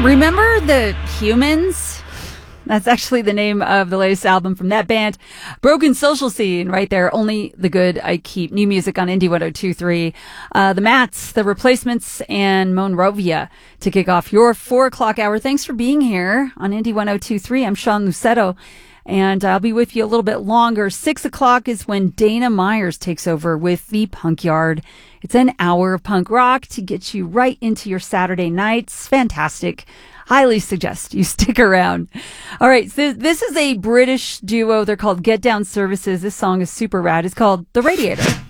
Remember the Humans? That's actually the name of the latest album from that band. Broken Social Scene, right there. Only the Good I Keep. New music on Indie 102.3. The Mats, The Replacements, and Monrovia to kick off your 4 o'clock hour. Thanks for being here on Indie 102.3. I'm Sean Lucetto, and I'll be with you a little bit longer. 6 o'clock is when Dana Myers takes over with the Punk Yard. It's an hour of punk rock to get you right into your Saturday nights. Fantastic. Highly suggest you stick around. All right, so this is a British duo. They're called Get Down Services. This song is super rad. It's called The Radiator.